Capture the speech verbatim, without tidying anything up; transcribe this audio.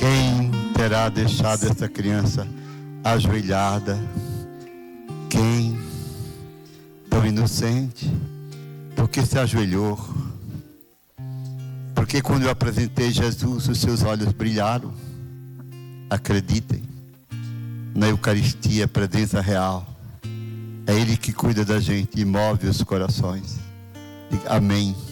Quem terá deixado essa criança ajoelhada? Quem, tão inocente, porque se ajoelhou? Porque quando eu apresentei Jesus, os seus olhos brilharam. Acreditem, na Eucaristia, presença real. É Ele que cuida da gente e move os corações. Diga amém.